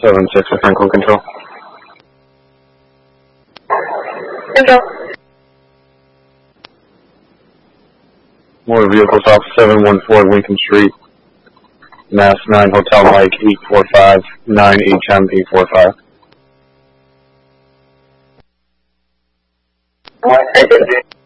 7-6 with Franklin Control. Control. More vehicles off 714 Lincoln Street, Mass 9 Hotel Mike 845 9HM 845. What?